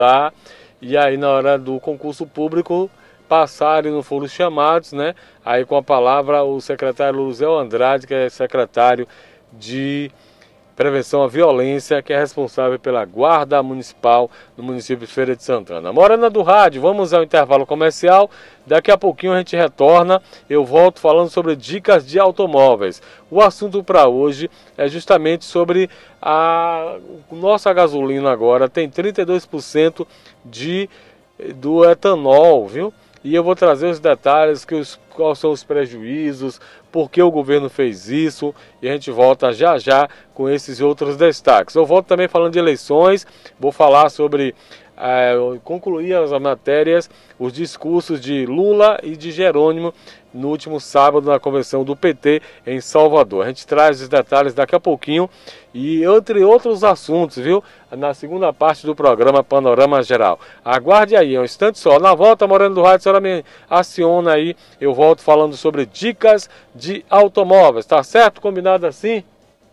tá? E aí na hora do concurso público passarem, não foram chamados, né? Aí com a palavra o secretário Luzel Andrade, que é secretário de Prevenção à Violência, que é responsável pela Guarda Municipal no município de Feira de Santana. Morena do Rádio, vamos ao intervalo comercial. Daqui a pouquinho a gente retorna. Eu volto falando sobre dicas de automóveis. O assunto para hoje é justamente sobre a nossa gasolina agora. Tem 32% do etanol, viu? E eu vou trazer os detalhes, quais são os prejuízos, por que o governo fez isso, e a gente volta já já com esses outros destaques. Eu volto também falando de eleições, vou falar sobre, concluir as matérias, os discursos de Lula e de Jerônimo no último sábado na convenção do PT em Salvador. A gente traz os detalhes daqui a pouquinho e entre outros assuntos, viu? Na segunda parte do programa Panorama Geral. Aguarde aí, um instante só. Na volta, Moreno do Rádio, a senhora me aciona aí. Eu volto falando sobre dicas de automóveis. Tá certo? Combinado assim?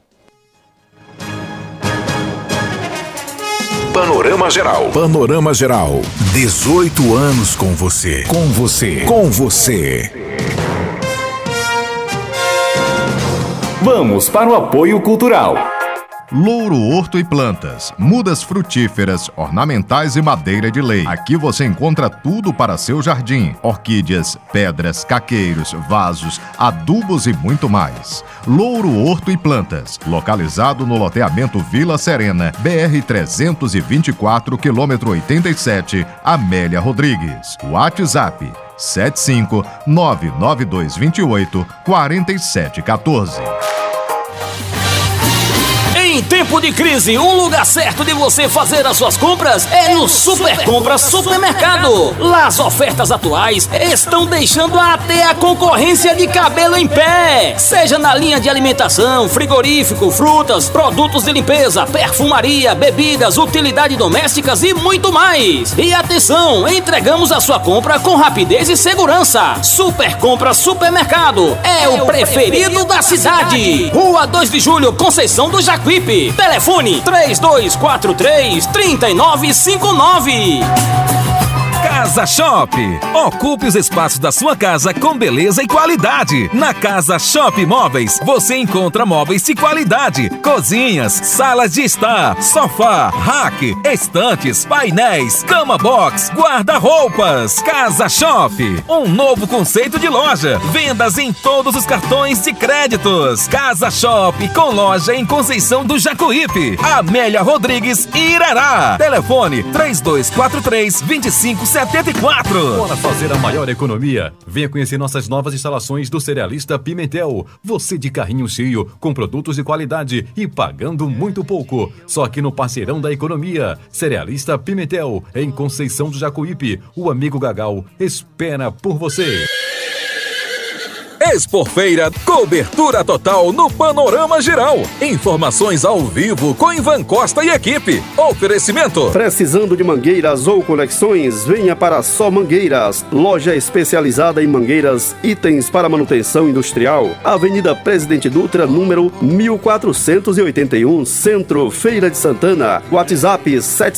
Panorama Geral. Panorama Geral. 18 anos com você. Com você. Com você. Vamos para o apoio cultural. Louro Horto e Plantas, mudas frutíferas, ornamentais e madeira de lei. Aqui você encontra tudo para seu jardim: orquídeas, pedras, caqueiros, vasos, adubos e muito mais. Louro Horto e Plantas, localizado no loteamento Vila Serena, BR-324, quilômetro 87, Amélia Rodrigues. WhatsApp 75992284714. Em tempo de crise, o lugar certo de você fazer as suas compras é no Super Compras Supermercado. Lá as ofertas atuais estão deixando até a concorrência de cabelo em pé. Seja na linha de alimentação, frigorífico, frutas, produtos de limpeza, perfumaria, bebidas, utilidades domésticas e muito mais. E atenção, entregamos a sua compra com rapidez e segurança. Super Compras Supermercado é o preferido da cidade. Rua 2 de Julho, Conceição do Jacuípe. Telefone 3243-3959. Casa Shop. Ocupe os espaços da sua casa com beleza e qualidade. Na Casa Shop Móveis, você encontra móveis de qualidade, cozinhas, salas de estar, sofá, rack, estantes, painéis, cama box, guarda-roupas. Casa Shop, um novo conceito de loja. Vendas em todos os cartões de créditos. Casa Shop, com loja em Conceição do Jacuípe, Amélia Rodrigues e Irará. Telefone 3243-2574. Bora fazer a maior economia. Venha conhecer nossas novas instalações do Cerealista Pimentel. Você de carrinho cheio, com produtos de qualidade e pagando muito pouco. Só aqui no Parceirão da Economia. Cerealista Pimentel, em Conceição do Jacuípe. O amigo Gagal espera por você. Exporfeira, cobertura total no Panorama Geral. Informações ao vivo com Ivan Costa e equipe. Oferecimento. Precisando de mangueiras ou conexões? Venha para Só Mangueiras. Loja especializada em mangueiras, itens para manutenção industrial. Avenida Presidente Dutra, número 1481, Centro, Feira de Santana. WhatsApp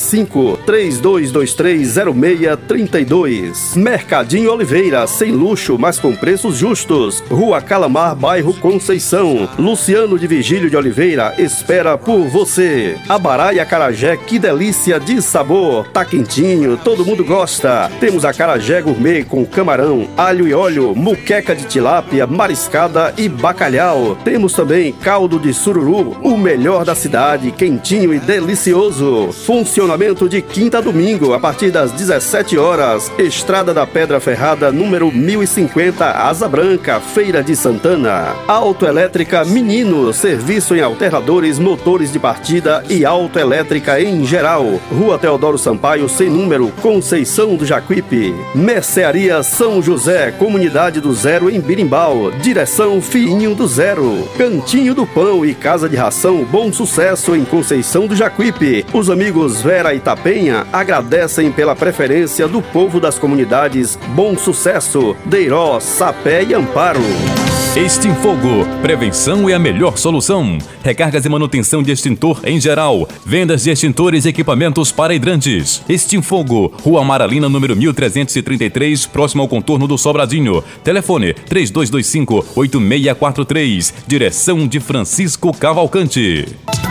75-3223-0632. Mercadinho Oliveira, sem luxo, mas com preços justos. Rua Calamar, bairro Conceição. Luciano de Vigílio de Oliveira espera por você. Abará e acarajé, que delícia de sabor. Tá quentinho, todo mundo gosta. Temos acarajé gourmet com camarão, alho e óleo, muqueca de tilápia, mariscada e bacalhau. Temos também caldo de sururu, o melhor da cidade, quentinho e delicioso. Funcionamento de quinta a domingo, a partir das 17 horas. Estrada da Pedra Ferrada, número 1050, Asa Branca, Feira de Santana. Autoelétrica Menino, serviço em alternadores, motores de partida e autoelétrica em geral. Rua Teodoro Sampaio, sem número, Conceição do Jacuípe. Mercearia São José, Comunidade do Zero em Birimbau. Direção Fiinho do Zero. Cantinho do Pão e Casa de Ração Bom Sucesso em Conceição do Jacuípe. Os amigos Vera e Tapenha agradecem pela preferência do povo das comunidades Bom Sucesso, Deiró, Sapé e Amparo. Extinfogo. Prevenção é a melhor solução. Recargas e manutenção de extintor em geral. Vendas de extintores e equipamentos para hidrantes. Extinfogo. Rua Amaralina, número 1333, próximo ao contorno do Sobradinho. Telefone 3225-8643. Direção de Francisco Cavalcante.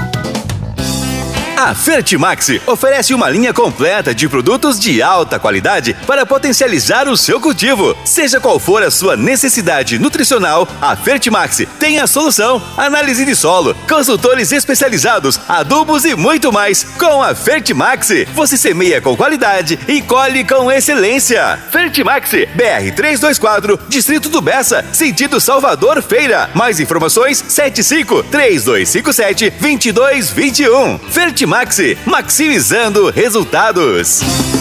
A Fertimax oferece uma linha completa de produtos de alta qualidade para potencializar o seu cultivo. Seja qual for a sua necessidade nutricional, a Fertimax tem a solução. Análise de solo, consultores especializados, adubos e muito mais. Com a Fertimax, você semeia com qualidade e colhe com excelência. Fertimax, BR 324, Distrito do Bessa, sentido Salvador Feira. Mais informações, 75-3257-2221. Fertimax, maximizando resultados.